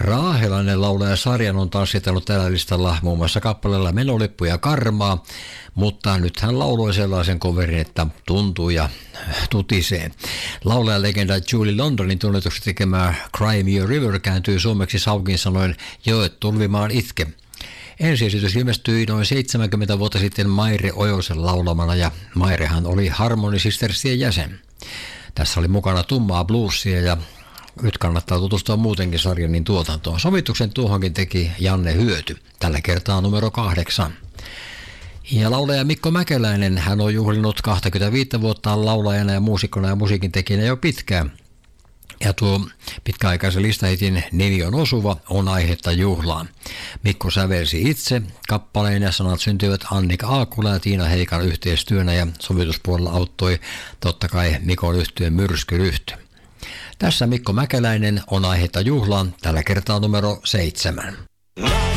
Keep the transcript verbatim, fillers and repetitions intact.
Raahelainen laulaja Sarjan on tanssitellut tällä listalla muun muassa kappaleella Menolippu ja Karmaa, mutta nyt hän lauloi sellaisen coverin, että tuntuu ja tutisee. Laulajalegenda Julie Londonin tunnetuksi tekemää Cry Me a River kääntyy suomeksi Saukin sanoin Joet tulvimaan itke. Ensiesitys ilmestyi noin seitsemänkymmentä vuotta sitten Maire Ojosen laulamana ja Mairehan oli Harmony Sistersien jäsen. Tässä oli mukana tummaa bluesia ja nyt kannattaa tutustua muutenkin Sarjanin tuotantoon. Sovituksen tuohonkin teki Janne Hyöty, tällä kertaa numero kahdeksan. Ja laulaja Mikko Mäkeläinen, hän on juhlinut kaksikymmentäviisi vuotta laulajana ja muusikkona ja musiikin tekijänä jo pitkään. Ja tuo pitkäaikaisen listahitin Nimi on osuva on aihetta juhlaan. Mikko sävelsi itse kappaleen ja sanat syntyivät Annika Aakkula ja Tiina Heikan yhteistyönä ja sovituspuolella auttoi totta kai Mikon yhtyeen Myrskyryhty. Tässä Mikko Mäkeläinen on aihetta juhlaan, tällä kertaa numero seitsemän.